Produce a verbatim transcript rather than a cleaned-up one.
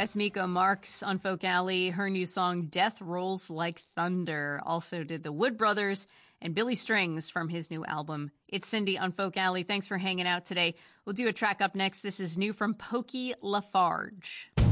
That's Miko Marks on Folk Alley. Her new song, Death Rolls Like Thunder, also did the Wood Brothers and Billy Strings from his new album. It's Cindy on Folk Alley. Thanks for hanging out today. We'll do a track up next. This is new from Pokey Lafarge.